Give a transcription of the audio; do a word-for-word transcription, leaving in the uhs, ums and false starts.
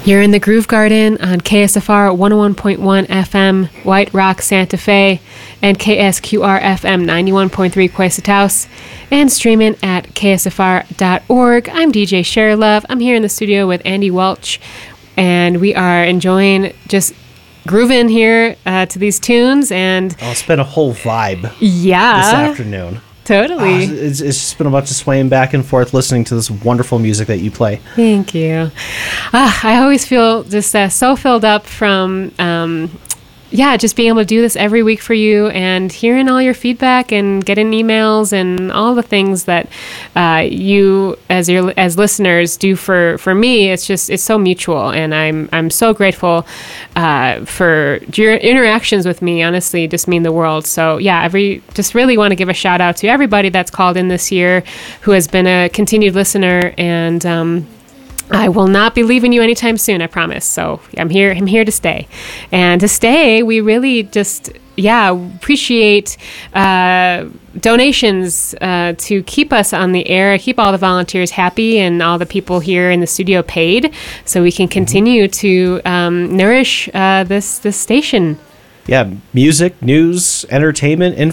You're in the Groove Garden on K S F R one oh one point one F M, White Rock, Santa Fe, and K S Q R F M ninety-one point three Quasitaus, and streaming at K S F R dot org. I'm D J Sherry Love. I'm here in the studio with Andy Welch, and we are enjoying just grooving here uh, to these tunes. And oh, it's been a whole vibe yeah, this afternoon. Totally. Uh, it's, it's just been a bunch of swaying back and forth listening to this wonderful music that you play. Thank you. Uh, I always feel just uh, so filled up from, um, yeah, just being able to do this every week for you and hearing all your feedback and getting emails and all the things that uh, you as your as listeners do for, for me. It's just it's so mutual, and I'm I'm so grateful uh, for your interactions with me. Honestly, just mean the world. So yeah, every just really want to give a shout out to everybody that's called in this year, who has been a continued listener, and um, I will not be leaving you anytime soon, I promise. So I'm here. I'm here to stay, and to stay, we really just yeah appreciate uh, donations uh, to keep us on the air, keep all the volunteers happy, and all the people here in the studio paid, so we can continue to um, nourish uh, this this station. Yeah, music, news, entertainment,